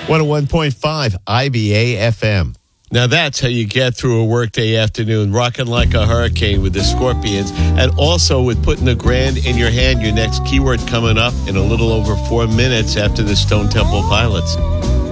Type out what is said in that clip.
101.5 IBA FM. Now that's how you get through a workday afternoon, rocking like a hurricane with the Scorpions, and also with putting $1,000 in your hand. Your next keyword coming up in a little over 4 minutes after the Stone Temple Pilots.